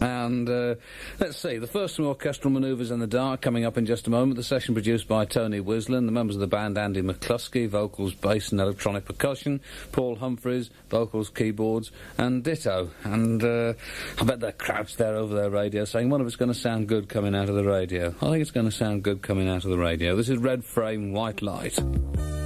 And let's see, the first some orchestral manoeuvres in the dark coming up in just a moment. The session produced by Tony Wislin, the members of the band Andy McCluskey, vocals, bass and electronic percussion, Paul Humphreys, vocals, keyboards, and ditto. And I bet they're crouched there over their radio saying, one of it's going to sound good coming out of the radio. I think it's going to sound good coming out of the radio. This is Red Frame, White Light.